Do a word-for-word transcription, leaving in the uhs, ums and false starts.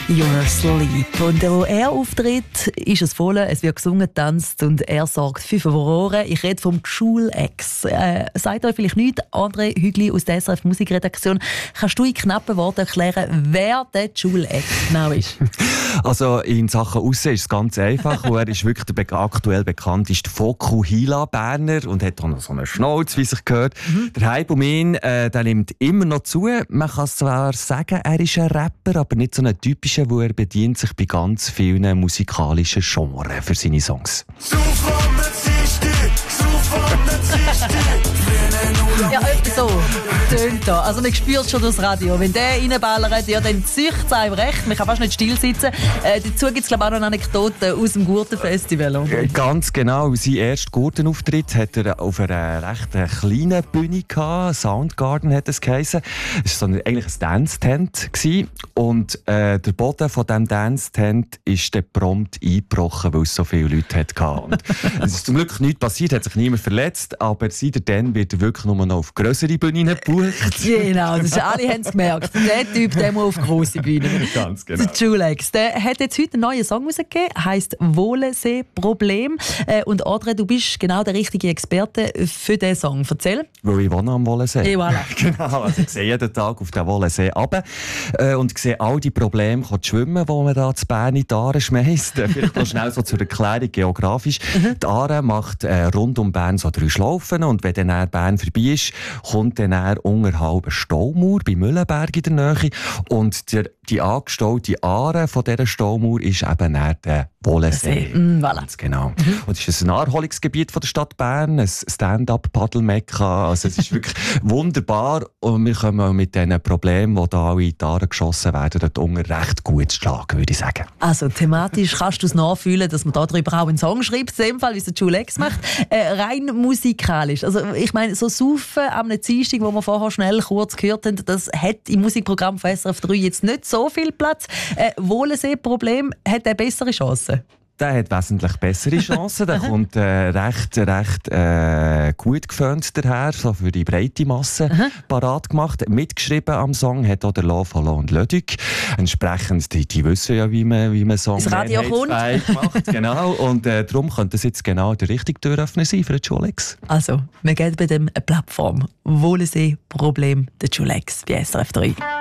Your Sleep. Und wo er auftritt, ist es voll, es wird gesungen, getanzt und er sorgt für Furore. Ich rede vom Schul-Ex. Äh, sagt euch vielleicht nichts, André Hügli aus der S R F Musikredaktion. Kannst du in knappen Worten erklären, wer der Schul-Ex genau ist? Also in Sachen Aussehen ist es ganz einfach. Und er ist wirklich der be- aktuell bekannteste Fokuhila-Berner und hat auch noch so einen Schnauz, wie sich gehört. Mhm. Der Hype um ihn, äh, der nimmt immer noch zu. Man kann zwar sagen, er ist ein Rapper, aber nicht so ein typischer, wo er bedient sich bei ganz vielen musikalischen Genres für seine Songs. Ja, etwa so tönt da. Also man spürt schon das Radio. Wenn der reinballert, ja, dann zücht es einem recht. Man kann fast nicht still sitzen. Äh, dazu gibt es, glaube ich, auch noch eine Anekdote aus dem Gurtenfestival. Oder? Ganz genau. Sein erster Gurtenauftritt hat er auf einer recht kleinen Bühne gehabt. Soundgarden hat es geheissen. Es war so eigentlich ein Dance-Tent. Und äh, der Boden von diesem Dance-Tent ist dann prompt eingebrochen, weil es so viele Leute hatte. Es ist zum Glück nichts passiert, hat sich niemand verletzt, aber seitdem wird er wirklich nur noch auf grössere Bühnen gebucht. Genau, das ist, alle haben es gemerkt. Der Typ, der muss auf grosse Bühnen. Ganz genau. Der Schul-Ex, der hat jetzt heute einen neuen Song rausgegeben, heisst «Wolensee-Problem». Äh, und André, du bist genau der richtige Experte für diesen Song. Erzähl. Weil ich wohne am Wollensee. Et voilà. Genau, also ich sehe jeden Tag auf den Wollensee runter äh, und sehe all die Probleme zu schwimmen, die man da zu Bern in die Aare schmeißt. Vielleicht noch schnell so zur Erklärung geografisch. Die Aare macht äh, rund um Bern so drei Schlaufen und wenn dann Bern vorbei ist, kommt dann unterhalb eine Staumauer bei Mühlenberg in der Nähe und der, die angestaute Aare von dieser Staumauer ist eben der Wollensee. Mm, voilà. Ganz genau. Mhm. Und es ist ein Naherholungsgebiet von der Stadt Bern, ein Stand-up-Paddle-Mekka. Also es ist wirklich wunderbar und wir kommen mit diesen Problemen, die da alle in die Aare geschossen werden, dort unten recht gut zu schlagen, würde ich sagen. Also thematisch kannst du es nachfühlen, dass man darüber auch einen Song schreibt, in dem Fall, wie es der Schul-Ex macht. Äh, rein musikalisch. Also ich meine, so Saufen am Dienstag, wo wir vorher schnell kurz gehört haben, das hat im Musikprogramm von S R F drei jetzt nicht so viel Platz. Äh, Wohlensee-Problem hat eine bessere Chance. Der hat wesentlich bessere Chancen. Der kommt äh, recht, recht äh, gut geföhnt daher, so für die breite Masse parat gemacht. Mitgeschrieben am Song hat auch der Love, Hallo und Lödig. Entsprechend, die, die wissen ja, wie man, wie man Song mehrheitsfähig macht. Genau. Und äh, darum könnte es jetzt genau der richtige Türöffner sein für den Schul-Ex. Also, wir geben bei dem eine Plattform. Wohlensee-Problem, der Schul-Ex bei S R F drei.